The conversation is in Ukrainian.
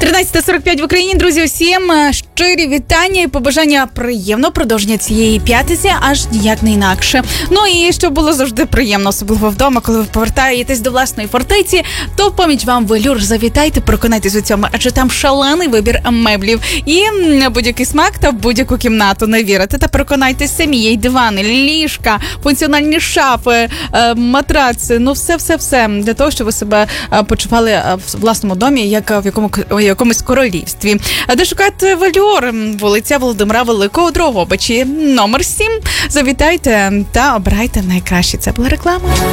13:45 в Україні, друзі, усім щирі вітання і побажання приємного продовження цієї п'ятниці, аж ніяк не інакше. Ну і щоб було завжди приємно, особливо вдома, коли ви повертаєтесь до власної фортеці, то в поміч вам велюр, завітайте, переконайтесь у цьому, адже там шалений вибір меблів і будь-який смак та будь-яку кімнату, не вірите, та переконайтесь самі, є й дивани, ліжка, функціональні шафи, матраци, ну все для того, щоб ви себе почували в власному домі, як в якомусь королівстві. Де шукати велюр? Вулиця Володимира Великого, Дрогобичі, номер 7. Завітайте та обирайте найкраще. Це була реклама.